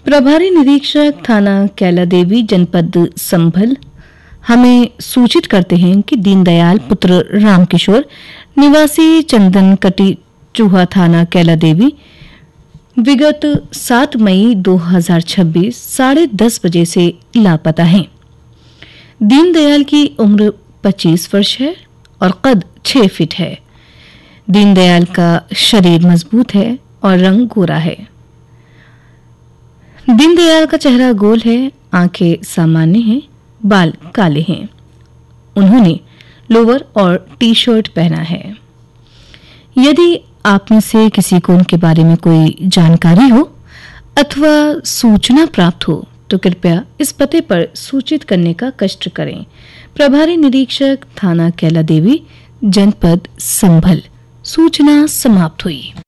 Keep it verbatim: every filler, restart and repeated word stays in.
प्रभारी निरीक्षक थाना कैलादेवी जनपद संभल हमें सूचित करते हैं कि दीनदयाल पुत्र रामकिशोर निवासी चंदन कटी चूहा थाना कैलादेवी विगत सात मई दो हज़ार छब्बीस साढ़े दस बजे से लापता हैं। दीनदयाल की उम्र पच्चीस वर्ष है और कद छह फीट है। दीनदयाल का शरीर मजबूत है और रंग गोरा है। दीनदयाल का चेहरा गोल है, आंखें सामान्य हैं, बाल काले हैं। उन्होंने लोअर और टी शर्ट पहना है। यदि आप में से किसी को उनके बारे में कोई जानकारी हो अथवा सूचना प्राप्त हो तो कृपया इस पते पर सूचित करने का कष्ट करें। प्रभारी निरीक्षक थाना कैलादेवी जनपद संभल। सूचना समाप्त हुई।